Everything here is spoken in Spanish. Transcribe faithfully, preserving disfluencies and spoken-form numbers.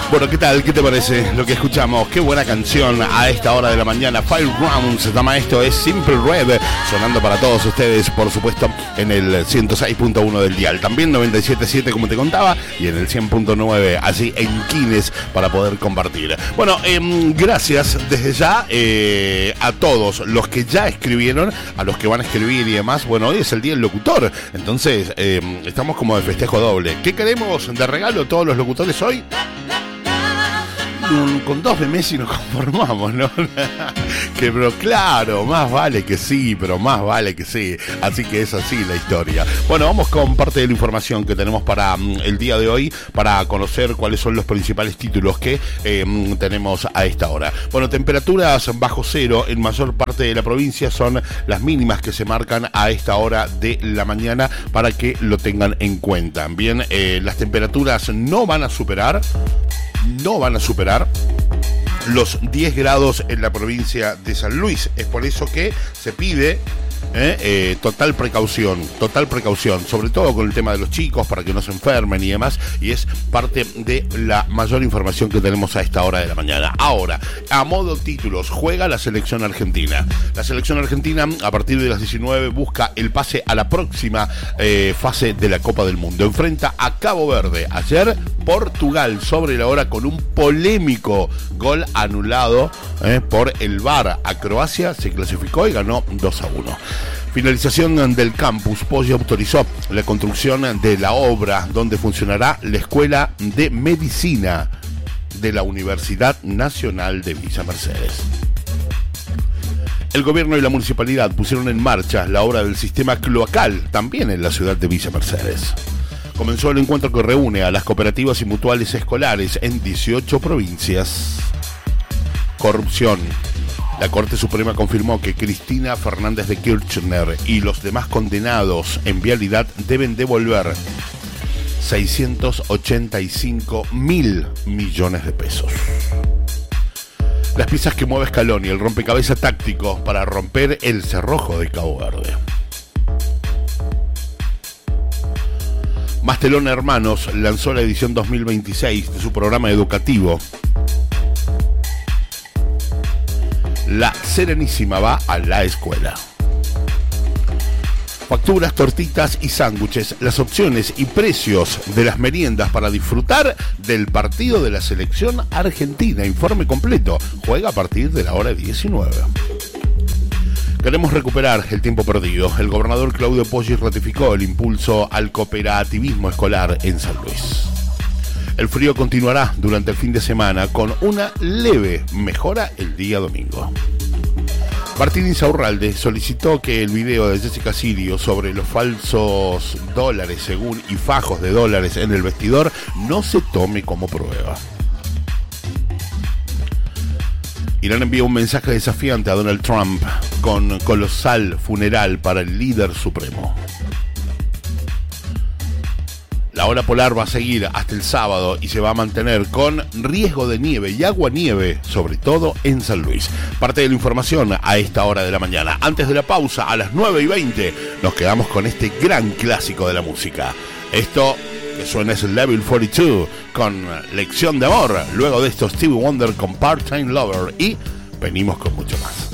Bueno, ¿qué tal? ¿Qué te parece lo que escuchamos? Qué buena canción a esta hora de la mañana. Fireground se llama esto, es Simple Red, sonando para todos ustedes, por supuesto, en el ciento seis punto uno del dial. También noventa y siete punto siete, como te contaba, y en el cien punto nueve, allí en Quines, para poder compartir. Bueno, eh, gracias desde ya eh, a todos los que ya escribieron, a los que van a escribir y demás. Bueno, hoy es el día del locutor, entonces eh, estamos como de festejo doble. ¿Qué queremos de regalo todos los locutores hoy? Con dos de Messi nos conformamos, ¿no? Que pero claro, más vale que sí, pero más vale que sí. Así que es así la historia. Bueno, vamos con parte de la información que tenemos para um, el día de hoy, para conocer cuáles son los principales títulos que eh, tenemos a esta hora. Bueno, temperaturas bajo cero en mayor parte de la provincia son las mínimas que se marcan a esta hora de la mañana, para que lo tengan en cuenta. Bien, eh, las temperaturas no van a superar no van a superar los diez grados en la provincia de San Luis. Es por eso que se pide eh, eh, total precaución, total precaución, sobre todo con el tema de los chicos, para que no se enfermen y demás, y es parte de la mayor información que tenemos a esta hora de la mañana. Ahora, a modo títulos, juega la selección argentina. La selección argentina, a partir de las diecinueve, busca el pase a la próxima eh, fase de la Copa del Mundo. Enfrenta a Cabo Verde. Ayer, Portugal sobre la hora con un polémico gol anulado eh, por el V A R a Croacia. Se clasificó y ganó dos a uno. Finalización del campus. Poggi autorizó la construcción de la obra donde funcionará la Escuela de Medicina de la Universidad Nacional de Villa Mercedes. El gobierno y la municipalidad pusieron en marcha la obra del sistema cloacal, también en la ciudad de Villa Mercedes. Comenzó el encuentro que reúne a las cooperativas y mutuales escolares en dieciocho provincias. Corrupción. La Corte Suprema confirmó que Cristina Fernández de Kirchner y los demás condenados en vialidad deben devolver seiscientos ochenta y cinco mil millones de pesos. Las piezas que mueve Scaloni, el rompecabezas táctico para romper el cerrojo de Cabo Verde. Mastelón Hermanos lanzó la edición dos mil veintiséis de su programa educativo. La Serenísima va a la escuela. Facturas, tortitas y sándwiches, las opciones y precios de las meriendas para disfrutar del partido de la selección argentina. Informe completo. Juega a partir de la hora diecinueve. Queremos recuperar el tiempo perdido. El gobernador Claudio Poggi ratificó el impulso al cooperativismo escolar en San Luis. El frío continuará durante el fin de semana con una leve mejora el día domingo. Martín Insaurralde solicitó que el video de Jessica Sirio sobre los falsos dólares según y fajos de dólares en el vestidor no se tome como prueba. Irán envía un mensaje desafiante a Donald Trump con colosal funeral para el líder supremo. La ola polar va a seguir hasta el sábado y se va a mantener con riesgo de nieve y aguanieve, sobre todo en San Luis. Parte de la información a esta hora de la mañana. Antes de la pausa, a las nueve y veinte, nos quedamos con este gran clásico de la música. Esto que suena es el Level cuarenta y dos con Lección de Amor. Luego de esto, Stevie Wonder con Part-Time Lover, y venimos con mucho más.